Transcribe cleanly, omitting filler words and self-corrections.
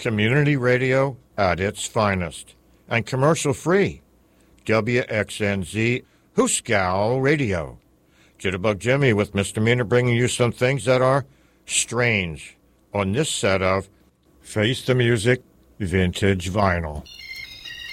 Community radio at its finest. And commercial-free. WXNZ Hooskow Radio. Jitterbug Jimmy with Misdemeanor bringing you some things that are strange on this set of Face the Music Vintage Vinyl.